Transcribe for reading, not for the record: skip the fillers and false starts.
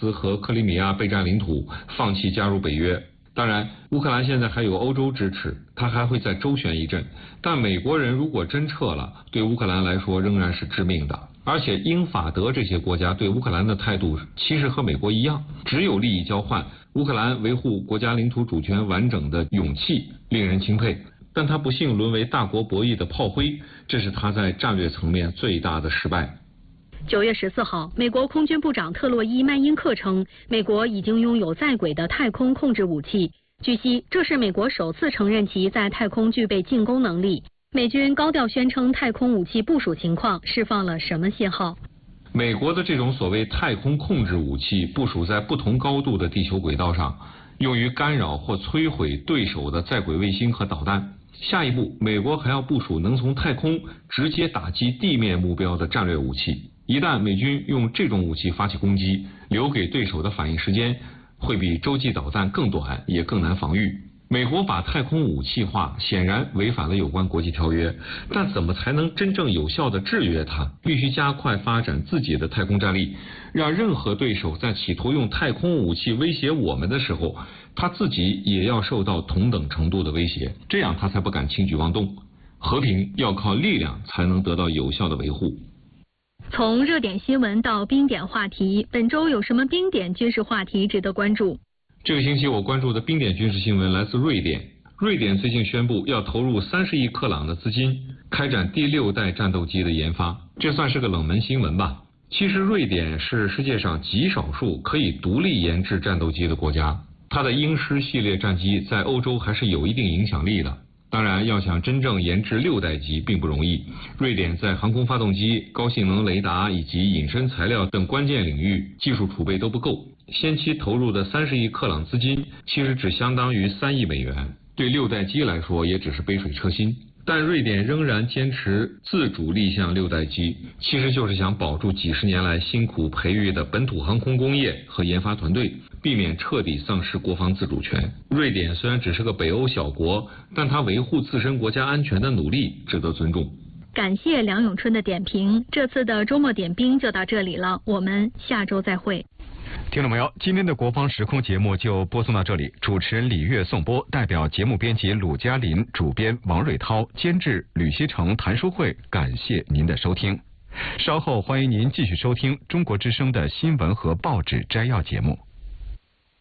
斯和克里米亚备战领土，放弃加入北约。当然，乌克兰现在还有欧洲支持，他还会再周旋一阵。但美国人如果真撤了，对乌克兰来说仍然是致命的。而且英法德这些国家对乌克兰的态度其实和美国一样，只有利益交换。乌克兰维护国家领土主权完整的勇气令人钦佩，但他不幸沦为大国博弈的炮灰，这是他在战略层面最大的失败。 9月14号，美国空军部长特洛伊曼因克称，美国已经拥有在轨的太空控制武器。据悉，这是美国首次承认其在太空具备进攻能力。美军高调宣称太空武器部署情况，释放了什么信号？ 美国的这种所谓太空控制武器部署在不同高度的地球轨道上，用于干扰或摧毁对手的在轨卫星和导弹。下一步，美国还要部署能从太空直接打击地面目标的战略武器。一旦美军用这种武器发起攻击，留给对手的反应时间会比洲际导弹更短，也更难防御。美国把太空武器化，显然违反了有关国际条约，但怎么才能真正有效地制约它？必须加快发展自己的太空战力，让任何对手在企图用太空武器威胁我们的时候，他自己也要受到同等程度的威胁，这样他才不敢轻举妄动。和平要靠力量才能得到有效的维护。 从热点新闻到冰点话题，本周有什么冰点军事话题值得关注？ 这个星期我关注的冰点军事新闻来自瑞典。瑞典最近宣布要投入30亿克朗的资金，开展第6代战斗机的研发，这算是个冷门新闻吧。其实瑞典是世界上极少数可以独立研制战斗机的国家，它的鹰狮系列战机在欧洲还是有一定影响力的。当然，要想真正研制6代机并不容易。瑞典在航空发动机、高性能雷达以及隐身材料等关键领域技术储备都不够。先期投入的30亿克朗资金，其实只相当于3亿美元，对6代机来说也只是杯水车薪。但瑞典仍然坚持自主立项6代机，其实就是想保住几十年来辛苦培育的本土航空工业和研发团队，避免彻底丧失国防自主权。瑞典虽然只是个北欧小国，但它维护自身国家安全的努力值得尊重。 感谢梁永春的点评，这次的周末点兵就到这里了，我们下周再会。 听众朋友，今天的国防时空节目就播送到这里，主持人李月颂播，代表节目编辑鲁嘉林、主编王瑞涛、监制吕希成、谭淑慧，感谢您的收听。稍后欢迎您继续收听中国之声的新闻和报纸摘要节目。